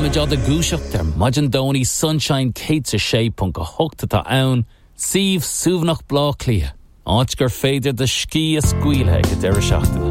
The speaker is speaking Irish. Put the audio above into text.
Majada Gúiseach der Majandoni Sunshine Kates a shape on go hocta own Sieve Suvnach Blah Clia. Áit gur féidir de ski a squealhe go deir seachtain.